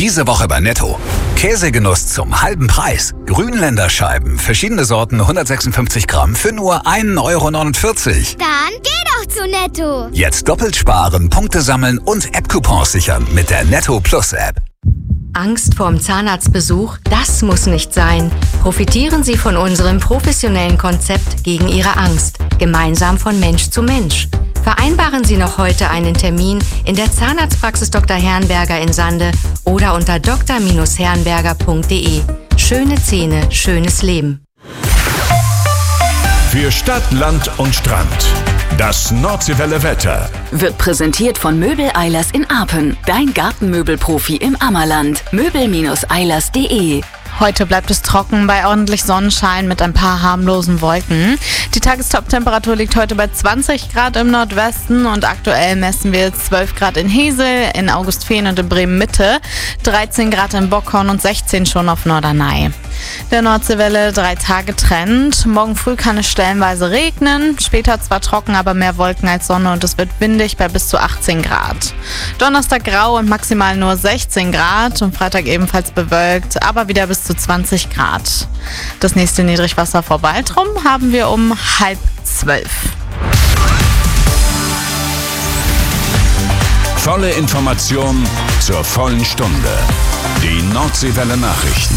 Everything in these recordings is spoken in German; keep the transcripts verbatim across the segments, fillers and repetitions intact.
Diese Woche bei Netto. Käsegenuss zum halben Preis. Grünländer Scheiben, verschiedene Sorten, hundertsechsundfünfzig Gramm für nur ein Euro neunundvierzig. Dann geh doch zu Netto. Jetzt doppelt sparen, Punkte sammeln und App-Coupons sichern mit der Netto Plus App. Angst vorm Zahnarztbesuch? Das muss nicht sein. Profitieren Sie von unserem professionellen Konzept gegen Ihre Angst. Gemeinsam von Mensch zu Mensch. Vereinbaren Sie noch heute einen Termin in der Zahnarztpraxis Doktor Herrenberger in Sande oder unter d r herrenberger punkt d e. Schöne Zähne, schönes Leben. Für Stadt, Land und Strand. Das Nordseewelle Wetter wird präsentiert von Möbel Eilers in Arpen. Dein Gartenmöbelprofi im Ammerland. möbel eilers punkt de. Heute bleibt es trocken bei ordentlich Sonnenschein mit ein paar harmlosen Wolken. Die Tagestop-Temperatur liegt heute bei zwanzig Grad im Nordwesten und aktuell messen wir zwölf Grad in Hesel, in Augustfehn und in Bremen-Mitte, dreizehn Grad in Bockhorn und sechzehn schon auf Norderney. Der Nordseewelle drei Tage Trend. Morgen früh kann es stellenweise regnen, später zwar trocken, aber mehr Wolken als Sonne und es wird windig bei bis zu achtzehn Grad. Donnerstag grau und maximal nur sechzehn Grad und Freitag ebenfalls bewölkt, aber wieder bis zu zwanzig Grad. Das nächste Niedrigwasser vor Baltrum haben wir um halb zwölf. Volle Information zur vollen Stunde. Die Nordseewelle Nachrichten.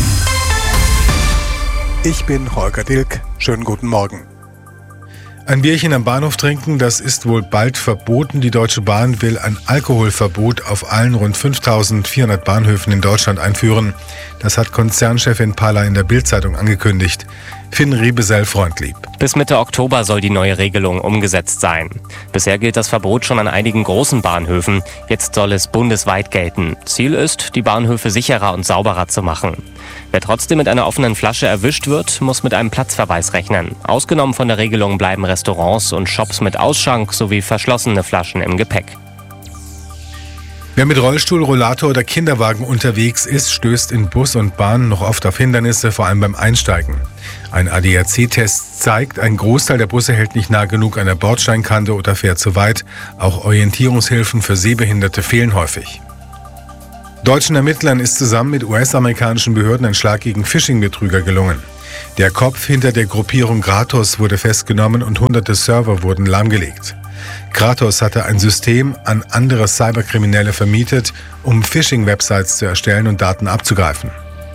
Ich bin Holger Dilk. Schönen guten Morgen. Ein Bierchen am Bahnhof trinken, das ist wohl bald verboten. Die Deutsche Bahn will ein Alkoholverbot auf allen rund fünftausendvierhundert Bahnhöfen in Deutschland einführen. Das hat Konzernchefin Palla in der Bild-Zeitung angekündigt. Finn Riebesell-Freundlieb. Bis Mitte Oktober soll die neue Regelung umgesetzt sein. Bisher gilt das Verbot schon an einigen großen Bahnhöfen. Jetzt soll es bundesweit gelten. Ziel ist, die Bahnhöfe sicherer und sauberer zu machen. Wer trotzdem mit einer offenen Flasche erwischt wird, muss mit einem Platzverweis rechnen. Ausgenommen von der Regelung bleiben Restaurants und Shops mit Ausschank sowie verschlossene Flaschen im Gepäck. Wer mit Rollstuhl, Rollator oder Kinderwagen unterwegs ist, stößt in Bus und Bahn noch oft auf Hindernisse, vor allem beim Einsteigen. Ein A D A C-Test zeigt, ein Großteil der Busse hält nicht nah genug an der Bordsteinkante oder fährt zu weit. Auch Orientierungshilfen für Sehbehinderte fehlen häufig. Deutschen Ermittlern ist zusammen mit U S-amerikanischen Behörden ein Schlag gegen Phishing-Betrüger gelungen. Der Kopf hinter der Gruppierung Gratos wurde festgenommen und hunderte Server wurden lahmgelegt. Gratos hatte ein System an andere Cyberkriminelle vermietet, um Phishing-Websites zu erstellen und Daten abzugreifen.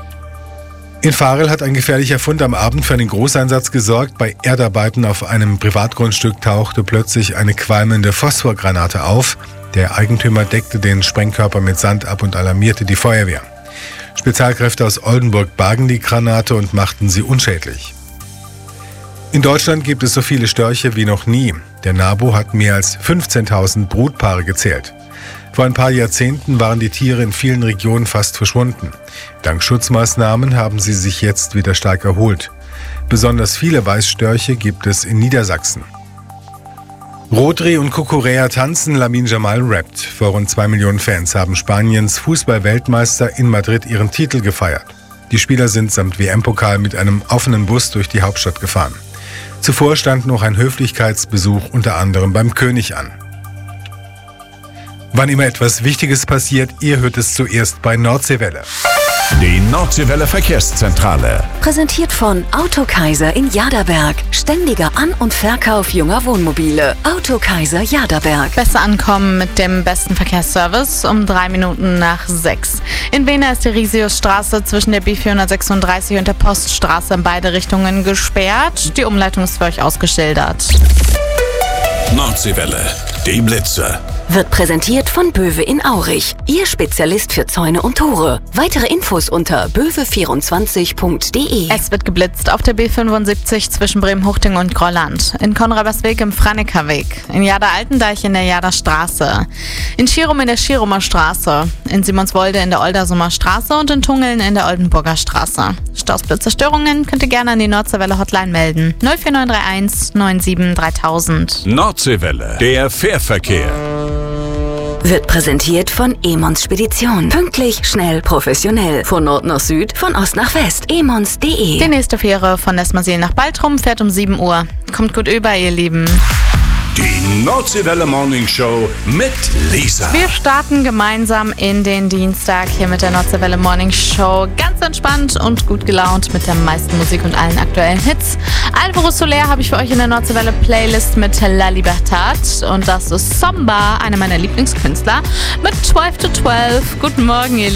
In Varel hat ein gefährlicher Fund am Abend für einen Großeinsatz gesorgt. Bei Erdarbeiten auf einem Privatgrundstück tauchte plötzlich eine qualmende Phosphorgranate auf. Der Eigentümer deckte den Sprengkörper mit Sand ab und alarmierte die Feuerwehr. Spezialkräfte aus Oldenburg bargen die Granate und machten sie unschädlich. In Deutschland gibt es so viele Störche wie noch nie. Der NABU hat mehr als fünfzehntausend Brutpaare gezählt. Vor ein paar Jahrzehnten waren die Tiere in vielen Regionen fast verschwunden. Dank Schutzmaßnahmen haben sie sich jetzt wieder stark erholt. Besonders viele Weißstörche gibt es in Niedersachsen. Rodri und Cucurella tanzen, Lamine Yamal rappt. Vor rund zwei Millionen Fans haben Spaniens Fußball-Weltmeister in Madrid ihren Titel gefeiert. Die Spieler sind samt W M-Pokal mit einem offenen Bus durch die Hauptstadt gefahren. Zuvor stand noch ein Höflichkeitsbesuch unter anderem beim König an. Wann immer etwas Wichtiges passiert, ihr hört es zuerst bei Nordseewelle. Die Nordseewelle Verkehrszentrale. Präsentiert von Autokaiser in Jaderberg. Ständiger An- und Verkauf junger Wohnmobile. Autokaiser Jaderberg. Besser ankommen mit dem besten Verkehrsservice um drei Minuten nach sechs. In Wena ist die Risiusstraße zwischen der B vierhundertsechsunddreißig und der Poststraße in beide Richtungen gesperrt. Die Umleitung ist für euch ausgeschildert. Nordseewelle. Die Blitze. Wird präsentiert von Böwe in Aurich. Ihr Spezialist für Zäune und Tore. Weitere Infos unter böwe vierundzwanzig punkt de. Es wird geblitzt auf der B fünfundsiebzig zwischen Bremen-Huchting und Grolland. In Konrabersweg im Franekerweg. In Jader-Altendeich in der Jaderstraße. In Schirum in der Schirumer Straße. In Simonswolde in der Oldersumer Straße und in Tungeln in der Oldenburger Straße. Stausblitzerstörungen könnt ihr gerne an die Nordseewelle Hotline melden. null vier neun drei eins neun sieben dreitausend. Nordseewelle. Der Fährverkehr. Wird präsentiert von Emons Spedition. Pünktlich, schnell, professionell. Von Nord nach Süd, von Ost nach West. emons punkt de. Die nächste Fähre von Nesmasil nach Baltrum fährt um sieben Uhr. Kommt gut über, ihr Lieben. Die Nordseewelle Morning Show mit Lisa. Wir starten gemeinsam in den Dienstag hier mit der Nordseewelle Morning Show. Ganz entspannt und gut gelaunt mit der meisten Musik und allen aktuellen Hits. Alvaro Soler habe ich für euch in der Nordseewelle Playlist mit La Libertad. Und das ist Samba, einer meiner Lieblingskünstler, mit zwölf to zwölf. Guten Morgen, ihr